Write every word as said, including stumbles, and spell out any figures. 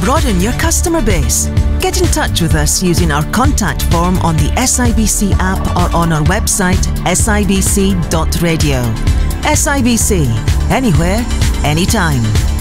broaden your customer base? Get in touch with us using our contact form on the S I B C app or on our website S I B C dot radio. S I B C, anywhere, anytime.